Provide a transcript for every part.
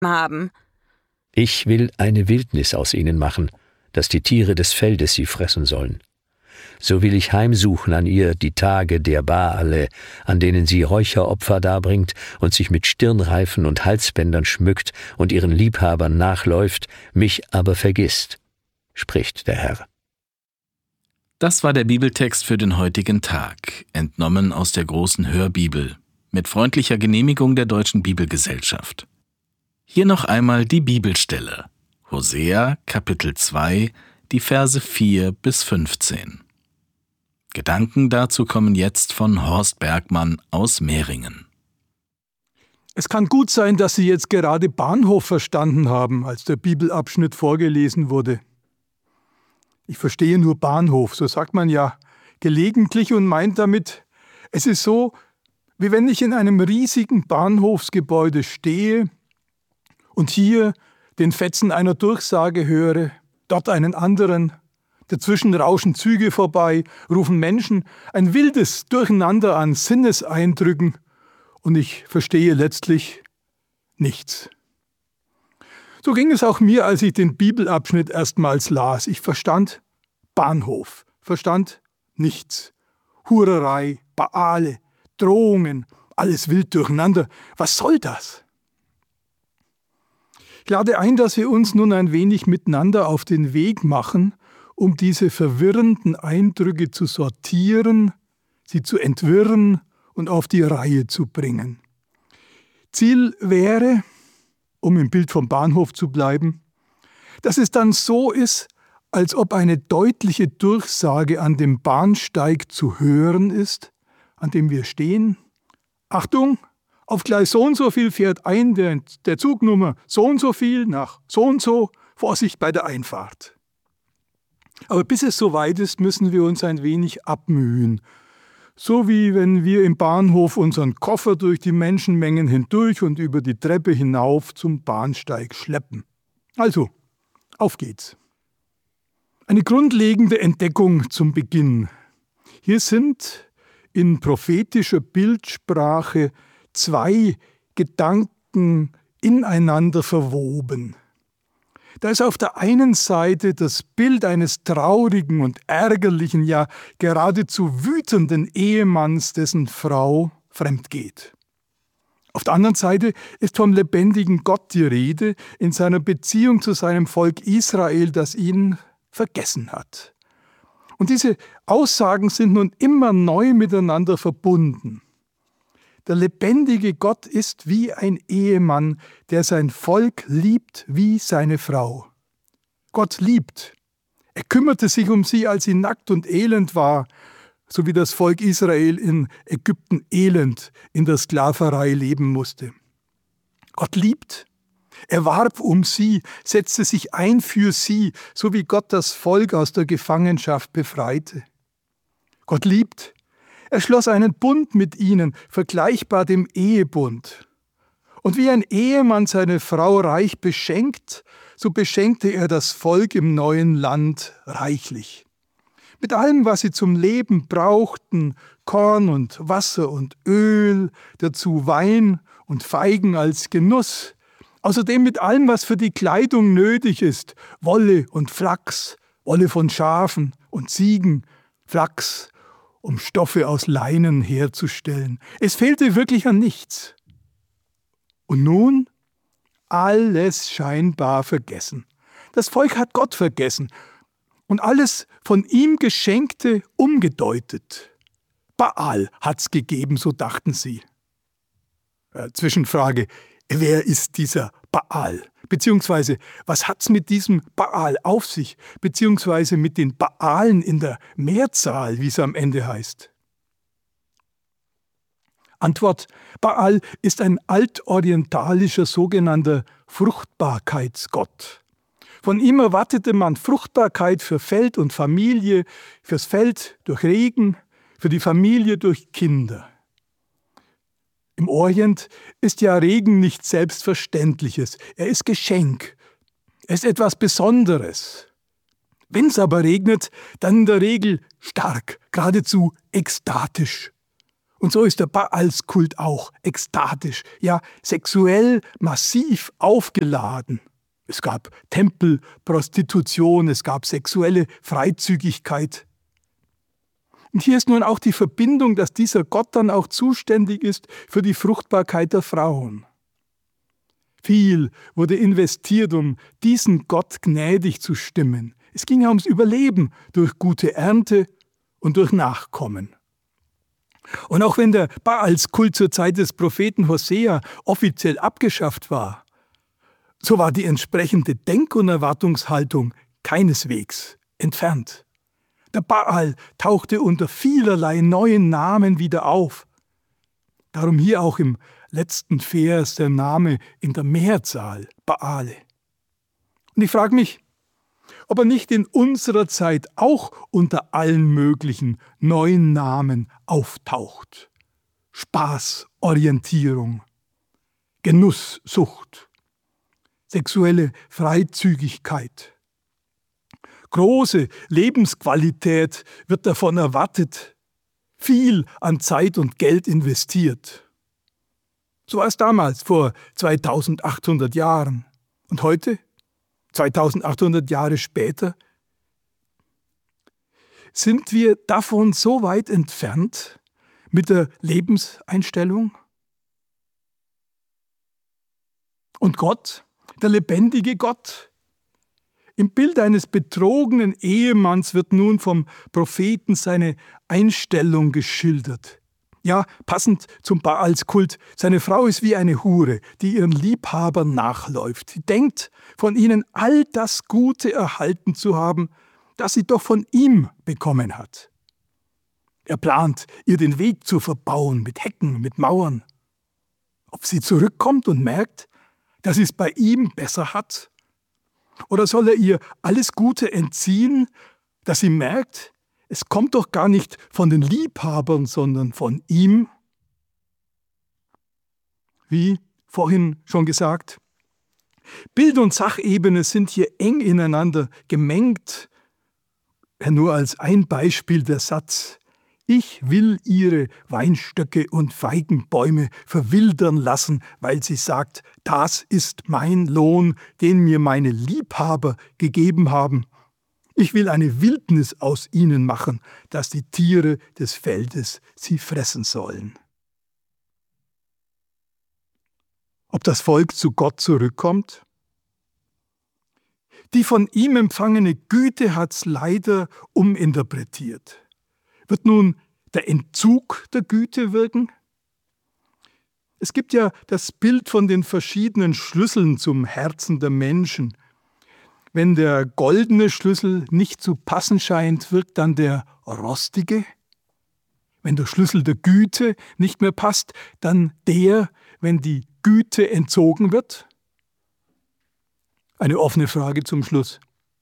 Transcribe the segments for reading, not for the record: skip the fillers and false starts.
haben. Ich will eine Wildnis aus ihnen machen, dass die Tiere des Feldes sie fressen sollen. So will ich heimsuchen an ihr die Tage der Baale, an denen sie Räucheropfer darbringt und sich mit Stirnreifen und Halsbändern schmückt und ihren Liebhabern nachläuft, mich aber vergisst, spricht der Herr. Das war der Bibeltext für den heutigen Tag, entnommen aus der großen Hörbibel, mit freundlicher Genehmigung der Deutschen Bibelgesellschaft. Hier noch einmal die Bibelstelle. Hosea, Kapitel 2, die Verse 4 bis 15. Gedanken dazu kommen jetzt von Horst Bergmann aus Mehringen. Es kann gut sein, dass Sie jetzt gerade Bahnhof verstanden haben, als der Bibelabschnitt vorgelesen wurde. Ich verstehe nur Bahnhof, so sagt man ja gelegentlich und meint damit, es ist so, wie wenn ich in einem riesigen Bahnhofsgebäude stehe und hier den Fetzen einer Durchsage höre, dort einen anderen, dazwischen rauschen Züge vorbei, rufen Menschen ein wildes Durcheinander an Sinneseindrücken und ich verstehe letztlich nichts. So ging es auch mir, als ich den Bibelabschnitt erstmals las. Ich verstand Bahnhof, verstand nichts. Hurerei, Baale, Drohungen, alles wild durcheinander. Was soll das? Ich lade ein, dass wir uns nun ein wenig miteinander auf den Weg machen, um diese verwirrenden Eindrücke zu sortieren, sie zu entwirren und auf die Reihe zu bringen. Ziel wäre, um im Bild vom Bahnhof zu bleiben, dass es dann so ist, als ob eine deutliche Durchsage an dem Bahnsteig zu hören ist, an dem wir stehen. Achtung, auf Gleis so und so viel fährt ein der Zugnummer so und so viel nach so und so, Vorsicht bei der Einfahrt. Aber bis es soweit ist, müssen wir uns ein wenig abmühen. So wie wenn wir im Bahnhof unseren Koffer durch die Menschenmengen hindurch und über die Treppe hinauf zum Bahnsteig schleppen. Also, auf geht's. Eine grundlegende Entdeckung zum Beginn. Hier sind in prophetischer Bildsprache zwei Gedanken ineinander verwoben. Da ist auf der einen Seite das Bild eines traurigen und ärgerlichen, ja geradezu wütenden Ehemanns, dessen Frau fremd geht. Auf der anderen Seite ist vom lebendigen Gott die Rede in seiner Beziehung zu seinem Volk Israel, das ihn vergessen hat. Und diese Aussagen sind nun immer neu miteinander verbunden. Der lebendige Gott ist wie ein Ehemann, der sein Volk liebt wie seine Frau. Gott liebt. Er kümmerte sich um sie, als sie nackt und elend war, so wie das Volk Israel in Ägypten elend in der Sklaverei leben musste. Gott liebt. Er warb um sie, setzte sich ein für sie, so wie Gott das Volk aus der Gefangenschaft befreite. Gott liebt. Er schloss einen Bund mit ihnen, vergleichbar dem Ehebund. Und wie ein Ehemann seine Frau reich beschenkt, so beschenkte er das Volk im neuen Land reichlich. Mit allem, was sie zum Leben brauchten, Korn und Wasser und Öl, dazu Wein und Feigen als Genuss. Außerdem mit allem, was für die Kleidung nötig ist, Wolle und Flachs, Wolle von Schafen und Ziegen, Flachs, um Stoffe aus Leinen herzustellen. Es fehlte wirklich an nichts. Und nun alles scheinbar vergessen. Das Volk hat Gott vergessen und alles von ihm Geschenkte umgedeutet. Baal hat's gegeben, so dachten sie. Zwischenfrage, wer ist dieser Baal? Beziehungsweise, was hat's mit diesem Baal auf sich? Beziehungsweise mit den Baalen in der Mehrzahl, wie es am Ende heißt? Antwort: Baal ist ein altorientalischer sogenannter Fruchtbarkeitsgott. Von ihm erwartete man Fruchtbarkeit für Feld und Familie, fürs Feld durch Regen, für die Familie durch Kinder. Im Orient ist ja Regen nichts Selbstverständliches. Er ist Geschenk. Er ist etwas Besonderes. Wenn es aber regnet, dann in der Regel stark, geradezu ekstatisch. Und so ist der Baalskult auch ekstatisch, ja sexuell massiv aufgeladen. Es gab Tempelprostitution, es gab sexuelle Freizügigkeit. Und hier ist nun auch die Verbindung, dass dieser Gott dann auch zuständig ist für die Fruchtbarkeit der Frauen. Viel wurde investiert, um diesen Gott gnädig zu stimmen. Es ging ja ums Überleben durch gute Ernte und durch Nachkommen. Und auch wenn der Baalskult zur Zeit des Propheten Hosea offiziell abgeschafft war, so war die entsprechende Denk- und Erwartungshaltung keineswegs entfernt. Der Baal tauchte unter vielerlei neuen Namen wieder auf. Darum hier auch im letzten Vers der Name in der Mehrzahl, Baale. Und ich frage mich, ob er nicht in unserer Zeit auch unter allen möglichen neuen Namen auftaucht. Spaßorientierung, Genusssucht, sexuelle Freizügigkeit. Große Lebensqualität wird davon erwartet, viel an Zeit und Geld investiert. So war es damals, vor 2800 Jahren. Und heute, 2800 Jahre später, sind wir davon so weit entfernt mit der Lebenseinstellung? Und Gott, der lebendige Gott, im Bild eines betrogenen Ehemanns wird nun vom Propheten seine Einstellung geschildert. Ja, passend zum Baalskult, seine Frau ist wie eine Hure, die ihren Liebhabern nachläuft. Sie denkt, von ihnen all das Gute erhalten zu haben, das sie doch von ihm bekommen hat. Er plant, ihr den Weg zu verbauen mit Hecken, mit Mauern. Ob sie zurückkommt und merkt, dass sie es bei ihm besser hat? Oder soll er ihr alles Gute entziehen, dass sie merkt, es kommt doch gar nicht von den Liebhabern, sondern von ihm? Wie vorhin schon gesagt, Bild- und Sachebene sind hier eng ineinander gemengt. Nur als ein Beispiel der Satz: Ich will ihre Weinstöcke und Feigenbäume verwildern lassen, weil sie sagt, das ist mein Lohn, den mir meine Liebhaber gegeben haben. Ich will eine Wildnis aus ihnen machen, dass die Tiere des Feldes sie fressen sollen. Ob das Volk zu Gott zurückkommt? Die von ihm empfangene Güte hat's leider uminterpretiert. Wird nun der Entzug der Güte wirken? Es gibt ja das Bild von den verschiedenen Schlüsseln zum Herzen der Menschen. Wenn der goldene Schlüssel nicht zu passen scheint, wirkt dann der rostige. Wenn der Schlüssel der Güte nicht mehr passt, dann der, wenn die Güte entzogen wird? Eine offene Frage zum Schluss.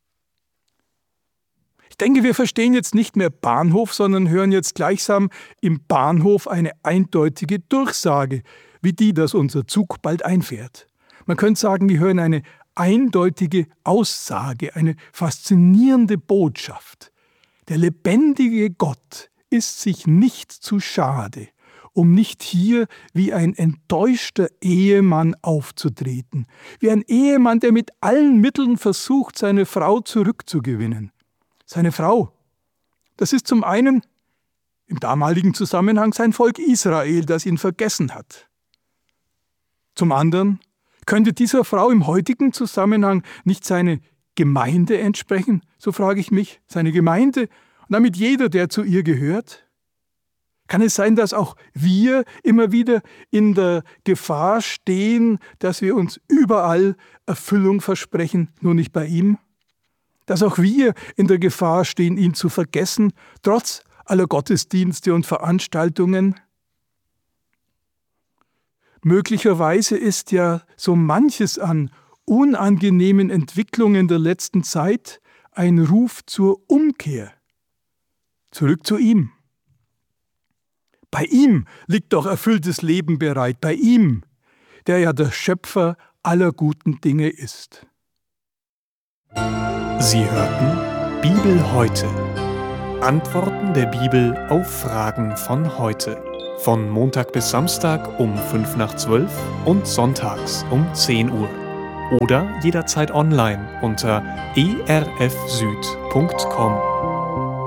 Ich denke, wir verstehen jetzt nicht mehr Bahnhof, sondern hören jetzt gleichsam im Bahnhof eine eindeutige Durchsage, wie die, dass unser Zug bald einfährt. Man könnte sagen, wir hören eine eindeutige Aussage, eine faszinierende Botschaft. Der lebendige Gott ist sich nicht zu schade, um nicht hier wie ein enttäuschter Ehemann aufzutreten, wie ein Ehemann, der mit allen Mitteln versucht, seine Frau zurückzugewinnen. Seine Frau, das ist zum einen im damaligen Zusammenhang sein Volk Israel, das ihn vergessen hat. Zum anderen könnte dieser Frau im heutigen Zusammenhang nicht seine Gemeinde entsprechen, so frage ich mich, seine Gemeinde und damit jeder, der zu ihr gehört? Kann es sein, dass auch wir immer wieder in der Gefahr stehen, dass wir uns überall Erfüllung versprechen, nur nicht bei ihm? Dass auch wir in der Gefahr stehen, ihn zu vergessen, trotz aller Gottesdienste und Veranstaltungen? Möglicherweise ist ja so manches an unangenehmen Entwicklungen der letzten Zeit ein Ruf zur Umkehr. Zurück zu ihm. Bei ihm liegt doch erfülltes Leben bereit, bei ihm, der ja der Schöpfer aller guten Dinge ist. Sie hörten Bibel heute. Antworten der Bibel auf Fragen von heute. Von Montag bis Samstag um 11:55 und sonntags um 10 Uhr. Oder jederzeit online unter erfsüd.com.